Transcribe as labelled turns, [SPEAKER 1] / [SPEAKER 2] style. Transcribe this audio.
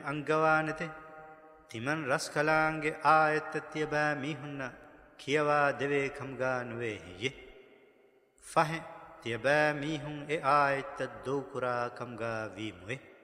[SPEAKER 1] අංගවානතේ තිමන් රස් කලාංගේ ආයත්ත තියබෑ මීහුන්න කියවා දෙවේ කම්ගා නුවේ හියේ ෆහෙ තියබෑ මීහුන් ආයත්ත දෝකුරා කම්ගා වීමුවේ